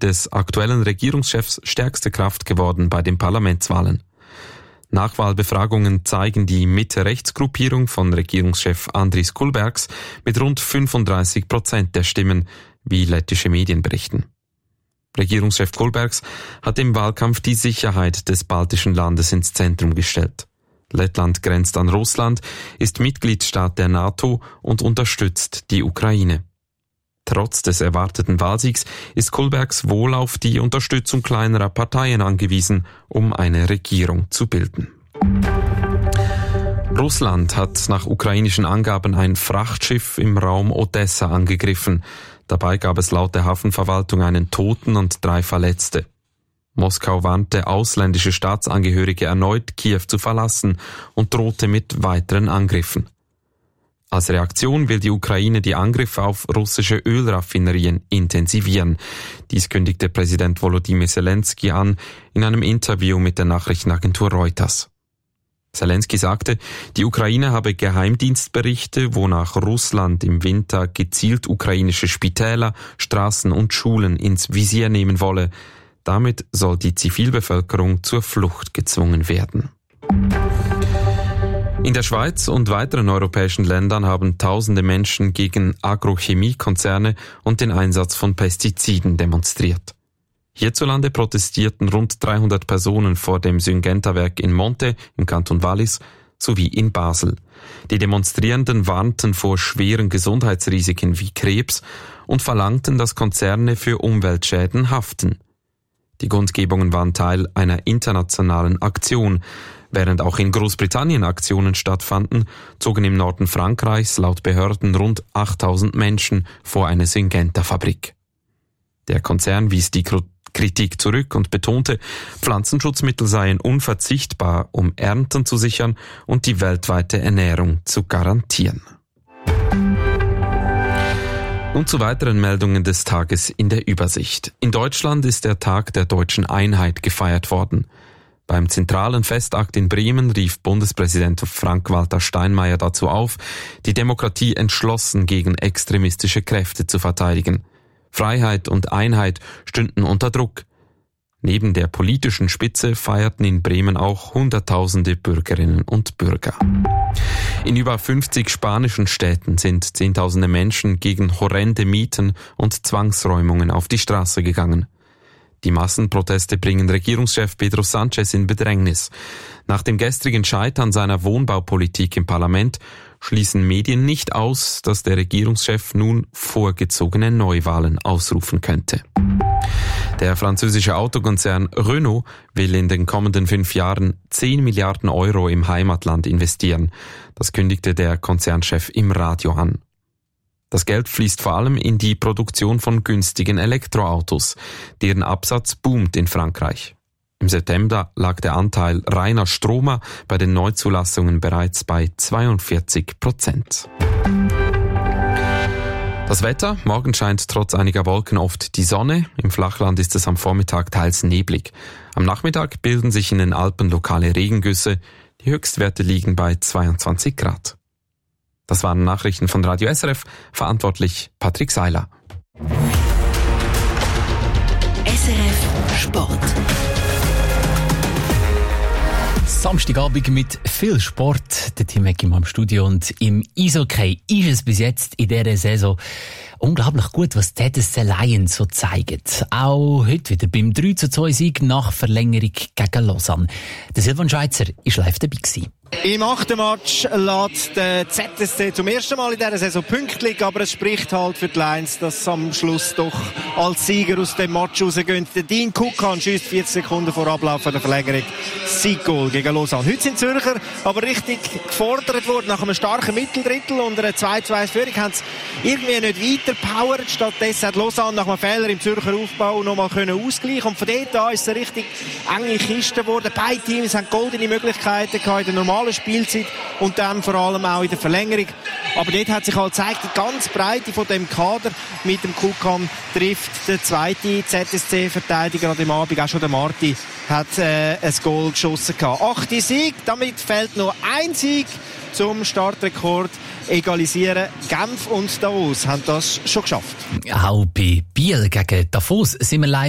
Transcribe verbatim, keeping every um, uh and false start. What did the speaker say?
des aktuellen Regierungschefs stärkste Kraft geworden bei den Parlamentswahlen. Nachwahlbefragungen zeigen die Mitte-Rechts-Gruppierung von Regierungschef Andris Kulbergs mit rund fünfunddreißig Prozent der Stimmen, wie lettische Medien berichten. Regierungschef Kulbergs hat im Wahlkampf die Sicherheit des baltischen Landes ins Zentrum gestellt. Lettland grenzt an Russland, ist Mitgliedstaat der NATO und unterstützt die Ukraine. Trotz des erwarteten Wahlsiegs ist Kulbergs wohl auf die Unterstützung kleinerer Parteien angewiesen, um eine Regierung zu bilden. Russland hat nach ukrainischen Angaben ein Frachtschiff im Raum Odessa angegriffen. Dabei gab es laut der Hafenverwaltung einen Toten und drei Verletzte. Moskau warnte ausländische Staatsangehörige erneut, Kiew zu verlassen und drohte mit weiteren Angriffen. Als Reaktion will die Ukraine die Angriffe auf russische Ölraffinerien intensivieren. Dies kündigte Präsident Volodymyr Zelensky an in einem Interview mit der Nachrichtenagentur Reuters. Zelensky sagte, die Ukraine habe Geheimdienstberichte, wonach Russland im Winter gezielt ukrainische Spitäler, Straßen und Schulen ins Visier nehmen wolle. Damit soll die Zivilbevölkerung zur Flucht gezwungen werden. In der Schweiz und weiteren europäischen Ländern haben tausende Menschen gegen Agrochemiekonzerne und den Einsatz von Pestiziden demonstriert. Hierzulande protestierten rund dreihundert Personen vor dem Syngenta-Werk in Monte im Kanton Wallis sowie in Basel. Die Demonstrierenden warnten vor schweren Gesundheitsrisiken wie Krebs und verlangten, dass Konzerne für Umweltschäden haften. Die Kundgebungen waren Teil einer internationalen Aktion. Während auch in Großbritannien Aktionen stattfanden, zogen im Norden Frankreichs laut Behörden rund achttausend Menschen vor eine Syngenta-Fabrik. Der Konzern wies die Kritik zurück und betonte, Pflanzenschutzmittel seien unverzichtbar, um Ernten zu sichern und die weltweite Ernährung zu garantieren. Und zu weiteren Meldungen des Tages in der Übersicht. In Deutschland ist der Tag der deutschen Einheit gefeiert worden. Beim zentralen Festakt in Bremen rief Bundespräsident Frank-Walter Steinmeier dazu auf, die Demokratie entschlossen gegen extremistische Kräfte zu verteidigen. Freiheit und Einheit stünden unter Druck. Neben der politischen Spitze feierten in Bremen auch Hunderttausende Bürgerinnen und Bürger. In über fünfzig spanischen Städten sind Zehntausende Menschen gegen horrende Mieten und Zwangsräumungen auf die Straße gegangen. Die Massenproteste bringen Regierungschef Pedro Sánchez in Bedrängnis. Nach dem gestrigen Scheitern seiner Wohnbaupolitik im Parlament schließen Medien nicht aus, dass der Regierungschef nun vorgezogene Neuwahlen ausrufen könnte. Der französische Autokonzern Renault will in den kommenden fünf Jahren zehn Milliarden Euro im Heimatland investieren. Das kündigte der Konzernchef im Radio an. Das Geld fließt vor allem in die Produktion von günstigen Elektroautos. Deren Absatz boomt in Frankreich. Im September lag der Anteil reiner Stromer bei den Neuzulassungen bereits bei zweiundvierzig Prozent. Das Wetter: Morgen scheint trotz einiger Wolken oft die Sonne. Im Flachland ist es am Vormittag teils neblig. Am Nachmittag bilden sich in den Alpen lokale Regengüsse. Die Höchstwerte liegen bei zweiundzwanzig Grad. Das waren Nachrichten von Radio S R F, verantwortlich Patrick Seiler. S R F Sport. Samstagabend mit viel Sport. Der Tim Heckim am Studio und im Eishockey ist es bis jetzt in dieser Saison unglaublich gut, was die Z S C Lions so zeigen. Auch heute wieder beim drei zu zwei Sieg nach Verlängerung gegen Lausanne. Der Silvan Schweizer war live dabei gewesen. Im achten Match lässt der Z S C zum ersten Mal in dieser Saison Punkte liegen, aber es spricht halt für die Lions, dass sie am Schluss doch als Sieger aus dem Match rausgehen. Der Dean Kukan schießt vierzig Sekunden vor Ablauf der Verlängerung Sieg-Goal gegen Lausanne. Heute sind Zürcher aber richtig gefordert worden. Nach einem starken Mitteldrittel und einer zwei zu eins Führung haben sie irgendwie nicht weiter powert. Stattdessen hat Lausanne nach einem Fehler im Zürcher Aufbau noch mal ausgleichen. Und von dort an ist es eine richtig enge Kiste geworden. Beide Teams haben goldene Möglichkeiten gehabt in der normalen Spielzeit und dann vor allem auch in der Verlängerung. Aber dort hat sich halt gezeigt, die ganze Breite von dem Kader mit dem Kukan trifft der zweite Z S C-Verteidiger an dem Abend, auch schon der Marti, hat äh, ein Goal geschossen gehabt. Achte Sieg, damit fehlt noch ein Sieg zum Startrekord egalisieren. Genf und Davos haben das schon geschafft. Auch bei Biel gegen Davos sind wir live